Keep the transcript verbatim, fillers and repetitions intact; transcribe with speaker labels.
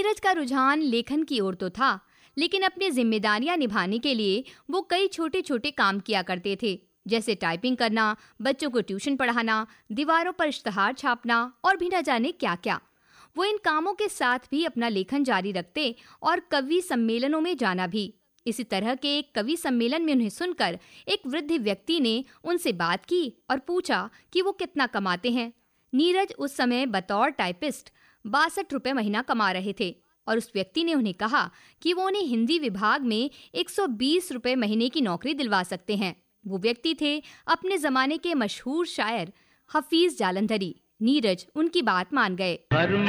Speaker 1: नीरज का रुझान लेखन की ओर तो था, लेकिन अपनी जिम्मेदारियां निभाने के लिए वो कई छोटे छोटे काम किया करते थे, जैसे टाइपिंग करना, बच्चों को ट्यूशन पढ़ाना, दीवारों पर इश्तहार छापना और भी न जाने क्या क्या। वो इन कामों के साथ भी अपना लेखन जारी रखते और कवि सम्मेलनों में जाना भी। इसी तरह के एक कवि सम्मेलन में उन्हें सुनकर एक वृद्ध व्यक्ति ने उनसे बात की और पूछा कि वो कितना कमाते हैं। नीरज उस समय बतौर टाइपिस्ट बासठ रुपए महीना कमा रहे थे और उस व्यक्ति ने उन्हें कहा कि वो उन्हें हिंदी विभाग में एक सौ बीस रुपए महीने की नौकरी दिलवा सकते हैं। वो व्यक्ति थे अपने जमाने के मशहूर शायर हफीज जालंधरी। नीरज उनकी बात मान गए।